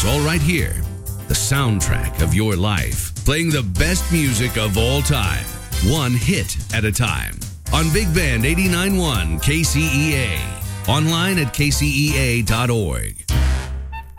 It's all right here. The soundtrack of your life. Playing the best music of all time. One hit at a time. On Big Band 89.1 KCEA. Online at kcea.org.